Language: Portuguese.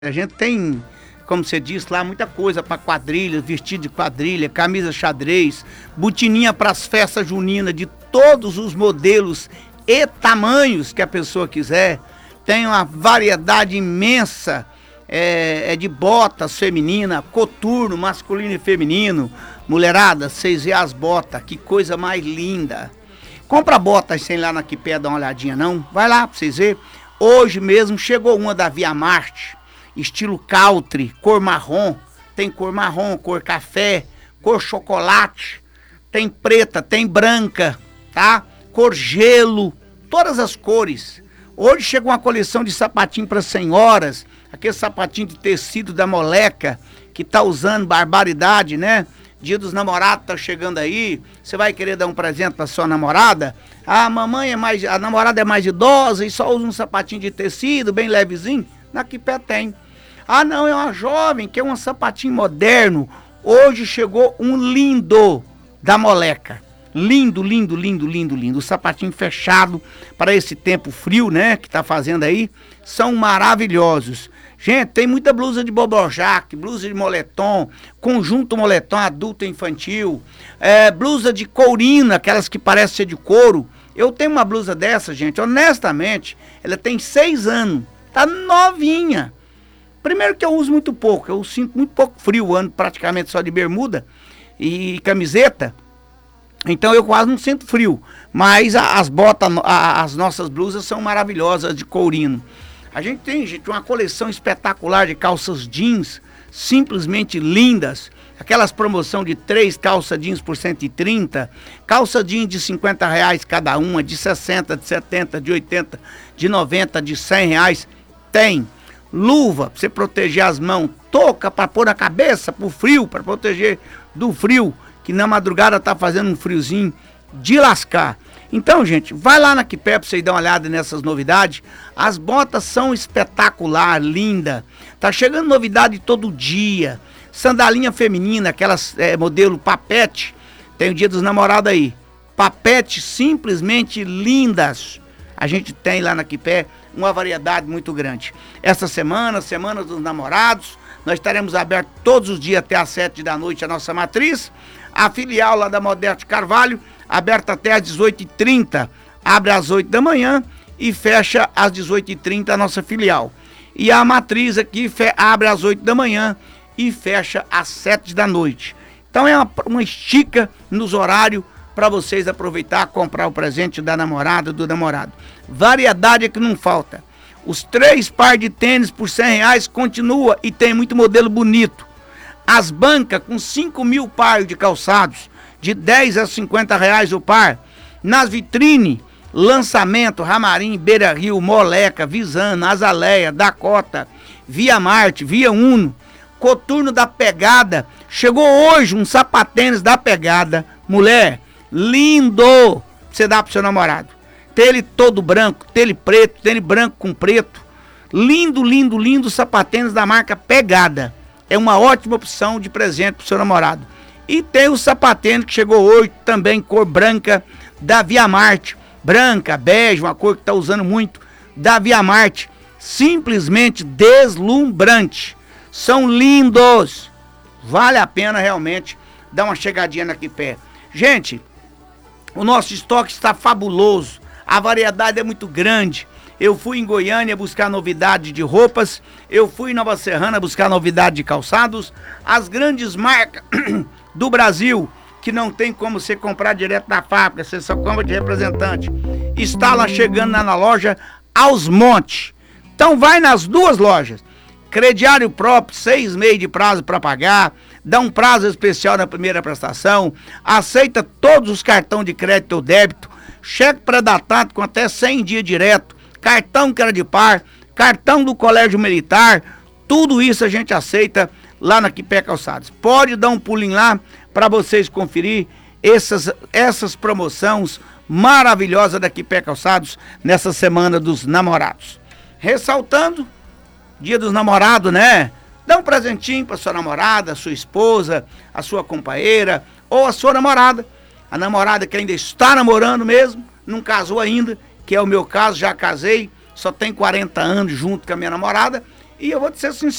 A gente tem, como você disse lá, muita coisa para quadrilha, vestido de quadrilha, camisa xadrez, botininha para as festas juninas de todos os modelos e tamanhos que a pessoa quiser. Tem uma variedade imensa de botas feminina, coturno, masculino e feminino. Mulherada, vocês vê as botas, que coisa mais linda. Compra botas sem ir lá na Quipé dar uma olhadinha não, vai lá para vocês verem. Hoje mesmo chegou uma da Via Marte, estilo country, cor marrom, tem cor marrom, cor café, cor chocolate, tem preta, tem branca, tá? Cor gelo, todas as cores. Hoje chegou uma coleção de sapatinho para senhoras, aquele sapatinho de tecido da Moleca, que tá usando barbaridade, né? Dia dos namorados tá chegando aí, você vai querer dar um presente pra sua namorada? A namorada é mais idosa e só usa um sapatinho de tecido, bem levezinho. Na Quipé tem. Ah não, é uma jovem, quer um sapatinho moderno. Hoje chegou um lindo da Moleca. Lindo, lindo, lindo, lindo, lindo. O sapatinho fechado para esse tempo frio, né, que tá fazendo aí. São maravilhosos. Gente, tem muita blusa de bobojaque, blusa de moletom, conjunto moletom adulto e infantil, blusa de courina, aquelas que parecem ser de couro. Eu tenho uma blusa dessa, gente, honestamente, ela tem 6 anos, tá novinha. Primeiro que eu uso muito pouco, eu sinto muito pouco frio, ando praticamente só de bermuda e camiseta. Então eu quase não sinto frio, mas as botas, as nossas blusas são maravilhosas de courino. A gente tem, gente, uma coleção espetacular de calças jeans, simplesmente lindas. Aquelas promoção de 3 calças jeans por 130, calça jeans de R$50 cada uma, de 60, de 70, de 80, de 90, de R$100. Tem luva para você proteger as mãos, touca para pôr na cabeça, pro frio, para proteger do frio, que na madrugada tá fazendo um friozinho de lascar. Então, gente, vai lá na Quipé pra você dar uma olhada nessas novidades. As botas são espetacular, linda. Tá chegando novidade todo dia. Sandalinha feminina, aquelas modelo papete. Tem o Dia dos Namorados aí. Papete simplesmente lindas. A gente tem lá na Quipé uma variedade muito grande. Essa semana dos namorados, nós estaremos abertos todos os dias até às 7 da noite a nossa matriz. A filial lá da Modesto Carvalho, aberta até às 18h30, abre às 8 da manhã e fecha às 18h30 a nossa filial. E a matriz aqui abre às 8 da manhã e fecha às 7 da noite. Então é uma estica nos horários para vocês aproveitar, comprar o presente da namorada, do namorado. Variedade é que não falta. Os 3 pares de tênis por R$100 continua e tem muito modelo bonito. As bancas com 5.000 pares de calçados, de R$10 a R$50 o par. Nas vitrines, lançamento, Ramarim, Beira Rio, Moleca, Visana, Azaleia, Dakota, Via Marte, Via Uno, Coturno da Pegada. Chegou hoje um sapatênis da Pegada. Mulher, lindo! Você dá pro seu namorado. Tem ele todo branco, tem ele preto, tem ele branco com preto. Lindo, lindo, lindo sapatênis da marca Pegada. É uma ótima opção de presente pro seu namorado. E tem o sapatênis que chegou hoje, também cor branca, da Via Marte. Branca, bege, uma cor que tá usando muito, da Via Marte. Simplesmente deslumbrante. São lindos. Vale a pena realmente dar uma chegadinha na Quipé. Gente, o nosso estoque está fabuloso. A variedade é muito grande. Eu fui em Goiânia buscar novidade de roupas, eu fui em Nova Serrana buscar novidade de calçados. As grandes marcas do Brasil, que não tem como você comprar direto da fábrica, você só compra de representante, está lá chegando na loja aos montes. Então vai nas 2 lojas, crediário próprio, 6 meses de prazo para pagar, dá um prazo especial na primeira prestação, aceita todos os cartões de crédito ou débito, cheque pré-datado com até 100 dias direto, cartão Credipar, cartão do Colégio Militar, tudo isso a gente aceita lá na Quipé Calçados. Pode dar um pulinho lá para vocês conferir essas promoções maravilhosas da Quipé Calçados nessa semana dos namorados. Ressaltando, Dia dos Namorados, né? Dá um presentinho para sua namorada, sua esposa, a sua companheira ou a sua namorada. A namorada que ainda está namorando mesmo, não casou ainda, que é o meu caso, já casei, só tenho 40 anos junto com a minha namorada, E eu vou te ser